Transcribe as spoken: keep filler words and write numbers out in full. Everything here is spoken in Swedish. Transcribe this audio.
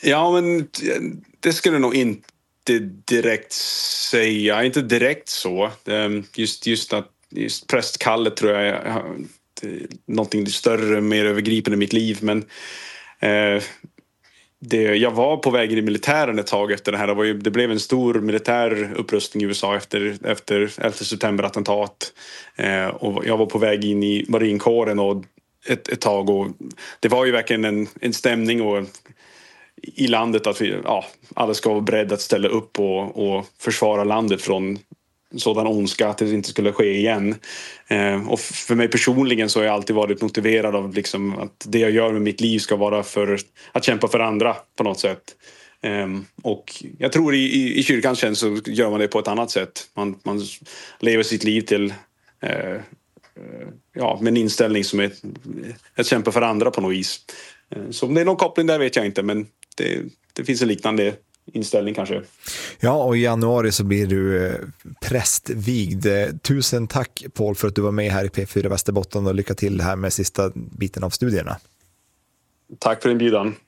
Ja, men det skulle nog inte direkt säga. Inte direkt så. Just, just att just prästkallet tror jag är någonting större, mer övergripande i mitt liv. Men eh, det, jag var på väg i militären ett tag efter det här. Det, var ju, det blev en stor militär upprustning i U S A efter, efter elfte september-attentat. Eh, och jag var på väg in i marinkåren och ett, ett tag. Och det var ju verkligen en, en stämning och i landet att vi, ja, alla ska vara beredda att ställa upp och, och försvara landet från sådan ondska att det inte skulle ske igen. Eh, och för mig personligen så har jag alltid varit motiverad av liksom att det jag gör med mitt liv ska vara för att kämpa för andra på något sätt. Eh, och jag tror i, i, i kyrkans tjänst så gör man det på ett annat sätt. Man, man lever sitt liv till eh, ja, med en inställning som är att kämpa för andra på något vis. Eh, så om det är någon koppling där vet jag inte, men det, det finns en liknande inställning kanske. Ja, och i januari så blir du prästvigd. Tusen tack Paul för att du var med här i P fyra Västerbotten och lycka till här med sista biten av studierna. Tack för inbjudan.